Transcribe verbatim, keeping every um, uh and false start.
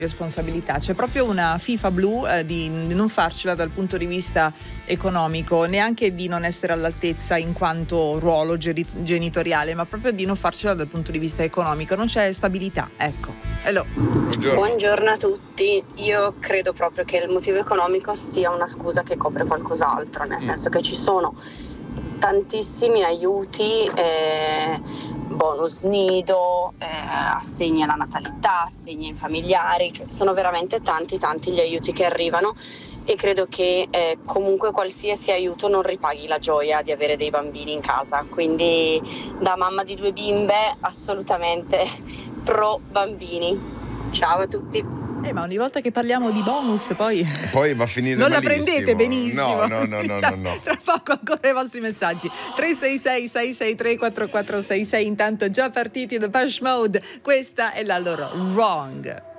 responsabilità. C'è proprio una FIFA blu eh, di, di non farcela dal punto di vista economico, neanche di non essere all'altezza in quanto ruolo geri- genitoriale, ma proprio di non farcela dal punto di vista economico. Non c'è stabilità, ecco. Hello. Buongiorno. Buongiorno a tutti. Io credo proprio che il motivo economico sia una scusa che copre qualcos'altro, nel senso che ci sono tantissimi aiuti, eh, bonus nido, eh, assegni alla natalità, assegni ai familiari, cioè sono veramente tanti tanti gli aiuti che arrivano e credo che eh, comunque qualsiasi aiuto non ripaghi la gioia di avere dei bambini in casa, quindi da mamma di due bimbe assolutamente pro bambini. Ciao a tutti. Eh, ma ogni volta che parliamo di bonus poi Poi va a finire non malissimo. la prendete benissimo. No, no, no, no, no, no. Tra poco ancora i vostri messaggi. tre sei sei sei sei tre quattro quattro sei sei. Intanto già partiti da Depeche Mode. Questa è la loro Wrong.